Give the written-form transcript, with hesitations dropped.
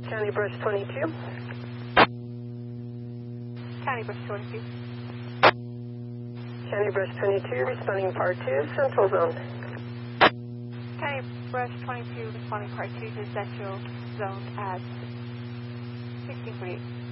County Brush 22. County Brush 22. County Brush 22, responding Part 2, Central Zone. County Brush 22, responding Part 2 to Central Zone at 1648.